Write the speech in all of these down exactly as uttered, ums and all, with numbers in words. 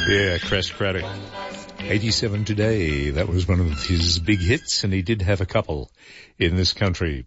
Yeah, Crash Craddock. eighty-seven today. That was one of his big hits, and he did have a couple in this country.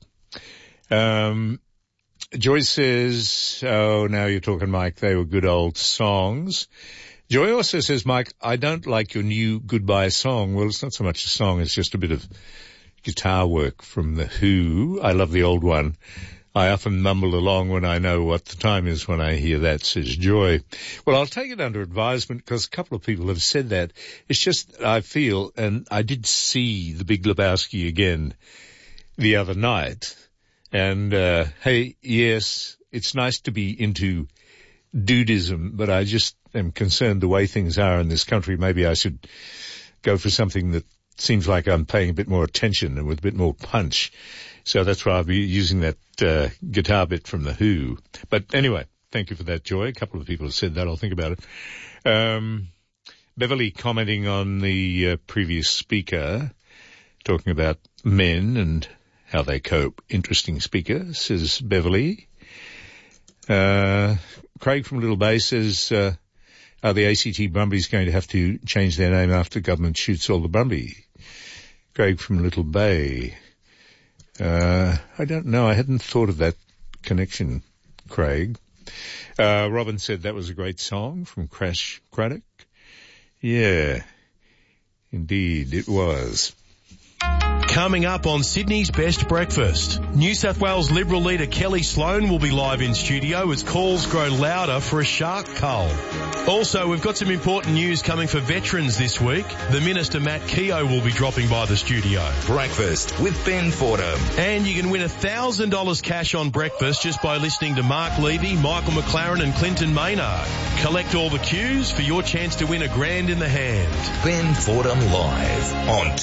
Um, Joyce says, oh, now you're talking, Mike, they were good old songs. Joy also says, Mike, I don't like your new Goodbye song. Well, it's not so much a song, it's just a bit of guitar work from The Who. I love the old one. I often mumble along when I know what the time is when I hear that, says Joy. Well, I'll take it under advisement because a couple of people have said that. It's just I feel, and I did see The Big Lebowski again the other night. And, uh, hey, yes, it's nice to be into dudism, but I just am concerned the way things are in this country. Maybe I should go for something that seems like I'm paying a bit more attention and with a bit more punch. So that's why I'll be using that uh, guitar bit from The Who. But anyway, thank you for that, Joy. A couple of people have said that. I'll think about it. Um, Beverly commenting on the uh, previous speaker, talking about men and how they cope. Interesting speaker, says Beverly. Uh, Craig from Little Bay says, uh, are the A C T Brumbies going to have to change their name after government shoots all the Brumby? Craig from Little Bay. Uh, I don't know. I hadn't thought of that connection, Craig. Uh, Robin said that was a great song from Crash Craddock. Yeah, indeed it was. Coming up on Sydney's Best Breakfast, New South Wales Liberal leader Kelly Sloan will be live in studio as calls grow louder for a shark cull. Also, we've got some important news coming for veterans this week. The Minister Matt Keogh will be dropping by the studio. Breakfast with Ben Fordham. And you can win one thousand dollars cash on breakfast just by listening to Mark Levy, Michael McLaren and Clinton Maynard. Collect all the cues for your chance to win a grand in the hand. Ben Fordham live on